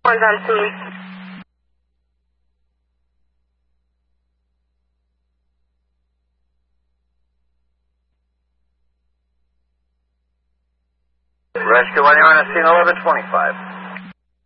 One's on scene. Rescue, when you're on a scene 1125.